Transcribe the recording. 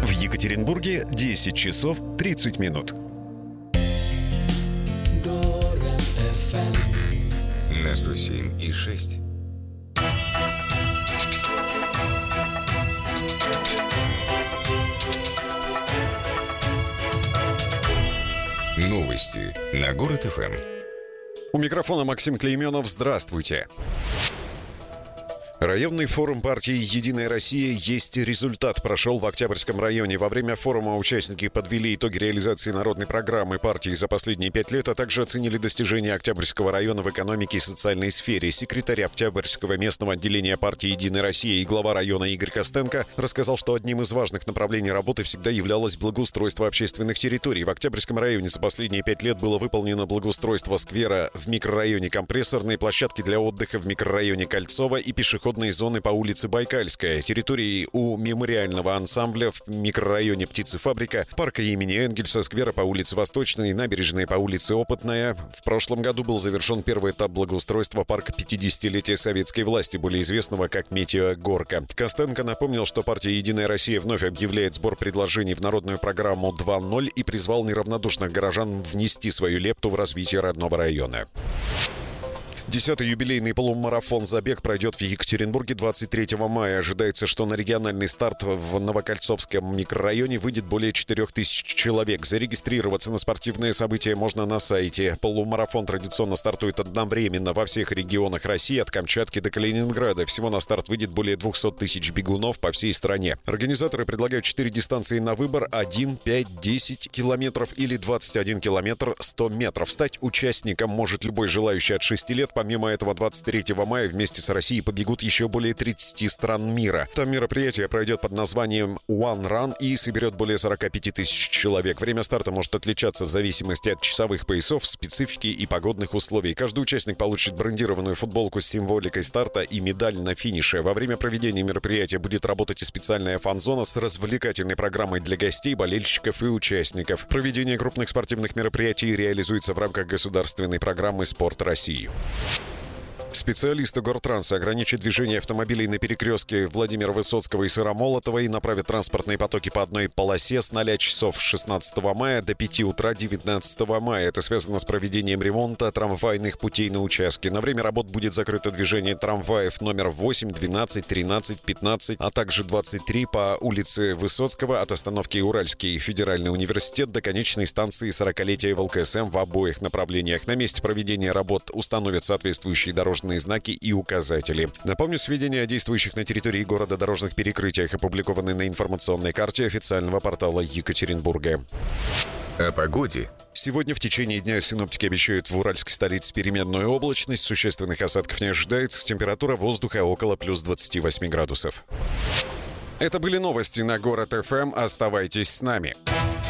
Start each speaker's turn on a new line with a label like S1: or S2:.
S1: В Екатеринбурге 10 часов 30 минут.
S2: Город FM
S3: на 107,6. Новости на Город ФМ.
S4: У микрофона Максим Клейменов. Здравствуйте. Районный форум партии «Единая Россия» есть результат. Прошел в Октябрьском районе. Во время форума участники подвели итоги реализации народной программы партии за последние 5 лет, а также оценили достижения Октябрьского района в экономике и социальной сфере. Секретарь Октябрьского местного отделения партии «Единая Россия» и глава района Игорь Костенко рассказал, что одним из важных направлений работы всегда являлось благоустройство общественных территорий. В Октябрьском районе за последние 5 лет было выполнено благоустройство сквера в микрорайоне Компрессорной, площадки для отдыха в микрорайоне Кольцово и пешеходные зоны по улице Байкальская, территории у мемориального ансамбля в микрорайоне Птицефабрика, парка имени Энгельса, сквера по улице Восточной, набережной по улице Опытная. В прошлом году был завершен первый этап благоустройства парка 50-летия советской власти, более известного как Метеогорка. Костенко напомнил, что партия «Единая Россия» вновь объявляет сбор предложений в народную программу 2.0 и призвал неравнодушных горожан внести свою лепту в развитие родного района. 10-й юбилейный полумарафон «Забег» пройдет в Екатеринбурге 23 мая. Ожидается, что на региональный старт в Новокольцовском микрорайоне выйдет более 4000 человек. Зарегистрироваться на спортивное событие можно на сайте. Полумарафон традиционно стартует одновременно во всех регионах России, от Камчатки до Калининграда. Всего на старт выйдет более 200 тысяч бегунов по всей стране. Организаторы предлагают 4 дистанции на выбор: 1, 5, 10 километров или 21 километр 100 метров. Стать участником может любой желающий от 6 лет. Помимо этого, 23 мая вместе с Россией побегут еще более 30 стран мира. Там мероприятие пройдет под названием One Run и соберет более 45 тысяч человек. Время старта может отличаться в зависимости от часовых поясов, специфики и погодных условий. Каждый участник получит брендированную футболку с символикой старта и медаль на финише. Во время проведения мероприятия будет работать и специальная фан-зона с развлекательной программой для гостей, болельщиков и участников. Проведение крупных спортивных мероприятий реализуется в рамках государственной программы «Спорт России». Специалисты Гортранса ограничат движение автомобилей на перекрестке Владимира Высоцкого и Сыромолотова и направят транспортные потоки по одной полосе с 0 часов 16 мая до 5 утра 19 мая. Это связано с проведением ремонта трамвайных путей на участке. На время работ будет закрыто движение трамваев номер 8, 12, 13, 15, а также 23 по улице Высоцкого от остановки Уральский федеральный университет до конечной станции 40-летия ВЛКСМ в обоих направлениях. На месте проведения работ установят соответствующие дорожные знаки и указатели. Напомню, сведения о действующих на территории города дорожных перекрытиях опубликованы на информационной карте официального портала Екатеринбурга.
S3: О погоде.
S4: Сегодня в течение дня синоптики обещают в уральской столице переменную облачность. Существенных осадков не ожидается. Температура воздуха около плюс 28 градусов. Это были новости на Город ФМ. Оставайтесь с нами.